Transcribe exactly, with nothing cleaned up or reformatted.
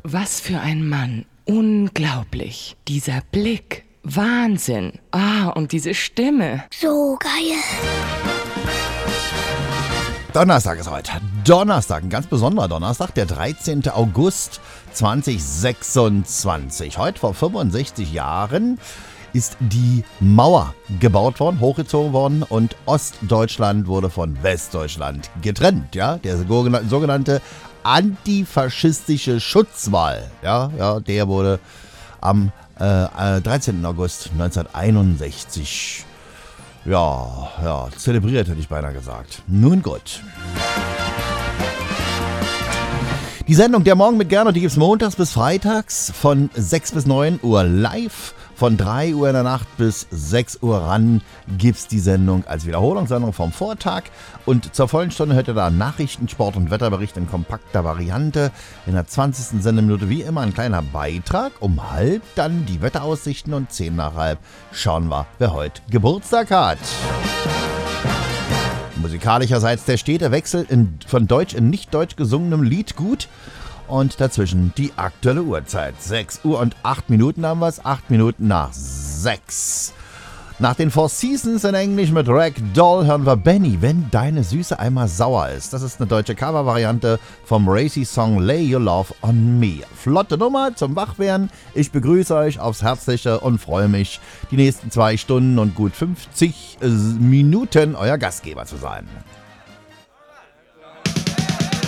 Was für ein Mann. Unglaublich. Dieser Blick. Wahnsinn. Ah, und diese Stimme. So geil. Donnerstag ist heute. Donnerstag, ein ganz besonderer Donnerstag, der dreizehnten August zweitausendsechsundzwanzig. Heute vor fünfundsechzig Jahren ist die Mauer gebaut worden, hochgezogen worden und Ostdeutschland wurde von Westdeutschland getrennt. Ja? Der sogenannte antifaschistische Schutzwall, ja, ja, der wurde am äh, dreizehnten August neunzehnhunderteinundsechzig Ja, ja, zelebriert, hätte ich beinahe gesagt. Nun gut. Die Sendung Der Morgen mit Gernot, die gibt es montags bis freitags von sechs bis neun Uhr live. Von drei Uhr in der Nacht bis sechs Uhr ran gibt es die Sendung als Wiederholungssendung vom Vortag. Und zur vollen Stunde hört ihr da Nachrichten, Sport- und Wetterbericht in kompakter Variante. In der zwanzigsten Sendeminute wie immer ein kleiner Beitrag. Um halb dann die Wetteraussichten und zehn nach halb schauen wir, wer heute Geburtstag hat. Musikalischerseits der stete Wechsel in, von deutsch in nicht deutsch gesungenem Lied gut. Und dazwischen die aktuelle Uhrzeit. sechs Uhr und acht Minuten haben wir es. acht Minuten nach sechs. Nach den Four Seasons in Englisch mit Ragdoll hören wir Benny, wenn deine Süße einmal sauer ist. Das ist eine deutsche Covervariante vom Racy-Song Lay Your Love on Me. Flotte Nummer zum Wachwerden. Ich begrüße euch aufs Herzliche und freue mich, die nächsten zwei Stunden und gut fünfzig Minuten euer Gastgeber zu sein.